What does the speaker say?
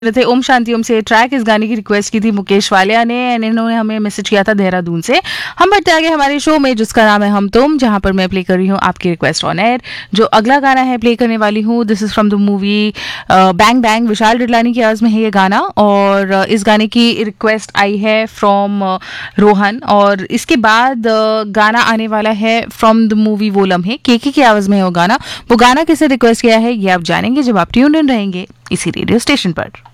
थे ओम शांति ओम से ट्रैक। इस गाने की रिक्वेस्ट की थी मुकेश वालिया ने एंड इन्होंने हमें मैसेज किया था देहरादून से। हम बढ़ते आगे हमारे शो में जिसका नाम है हम तुम, जहां पर मैं प्ले कर रही हूँ आपकी रिक्वेस्ट ऑन एयर। जो अगला गाना है प्ले करने वाली हूँ, this is from the movie bang bang. विशाल डडलानी की आवाज में है ये गाना और इस गाने की रिक्वेस्ट आई है फ्रॉम रोहन। और इसके बाद गाना आने वाला है फ्रॉम द मूवी वो लम्हे, केके की आवाज में है वो गाना। वो गाना किसे रिक्वेस्ट किया है ये आप जानेंगे जब आप ट्यून इन रहेंगे इसी रेडियो स्टेशन पर।